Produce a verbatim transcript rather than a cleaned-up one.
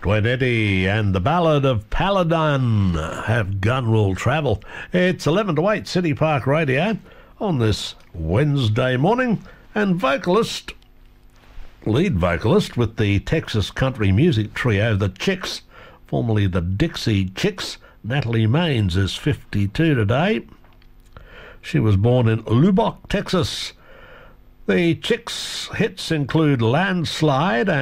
Glen Eddy and the Ballad of Paladin have Gun Will Travel. It's eleven to eight, City Park Radio on this Wednesday morning, and vocalist, lead vocalist with the Texas country music trio The Chicks, formerly the Dixie Chicks, Natalie Maines is fifty-two today. She was born in Lubbock, Texas. The Chicks' hits include Landslide